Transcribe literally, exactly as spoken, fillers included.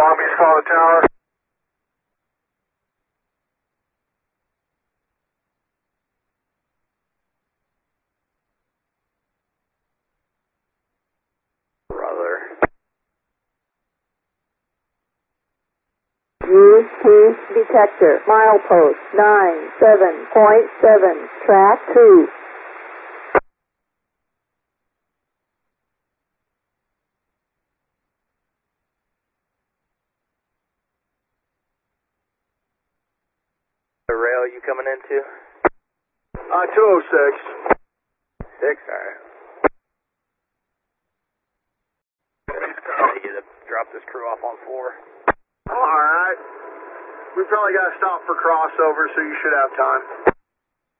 Long Beach, call the tower. Brother. Use key detector. Milepost nine seven point seven. Track two. The rail you coming into? Uh, two oh six. Six, alright. I need to drop this crew off on four. Alright. We probably got to stop for crossover, so you should have time.